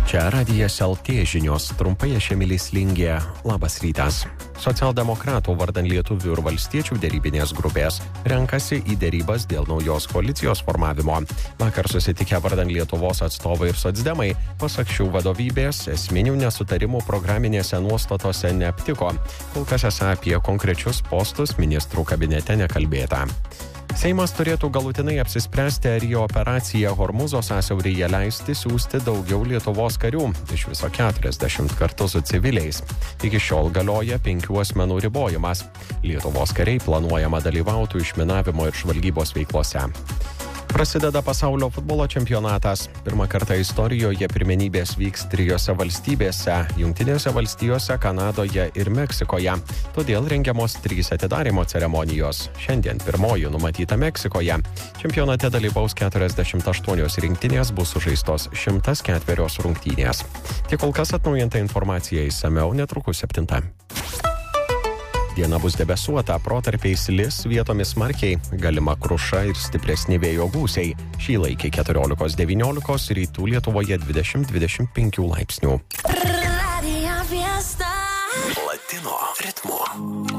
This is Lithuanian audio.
Čia radijas LT žinios, trumpai aš Emilis Lingė. Labas rytas. Socialdemokratų vardan lietuvių ir valstiečių dėrybinės grupės renkasi į dėrybas dėl naujos koalicijos formavimo. Vakar susitikę vardan Lietuvos atstovai ir socdemai, pasak šių vadovybės, esminių nesutarimų programinėse nuostatose neaptiko. Kol kas esą apie konkrečius postus ministrų kabinete nekalbėta. Seimas turėtų galutinai apsispręsti, ar į operaciją Hormūzo sąsiauryje leisti siųsti daugiau Lietuvos karių, iš viso 40 kartu su civiliais. Iki šiol galioja 5 asmenų ribojimas. Lietuvos kariai planuojama dalyvauti išminavimo ir žvalgybos veiklose. Prasideda pasaulio futbolo čempionatas. Pirmą kartą istorijoje pirmenybės vyks 3 valstybėse – Jungtinėse valstijose, Kanadoje ir Meksikoje. Todėl rengiamos 3 atidarymo ceremonijos. Šiandien pirmoji numatyta Meksikoje. Čempionate dalyvaus 48 rinktinės, bus sužaistos 104 rungtynės. Tiek kol kas atnaujinta informacija išsamiau netrukus 7. Diena bus debesuota, protarpiais lis, vietomis smarkiai, galima kruša ir stipresni vėjo gūsiai. Šįla iki 14-19, rytų Lietuvoje 20-25 laipsnių. Latino ritmo.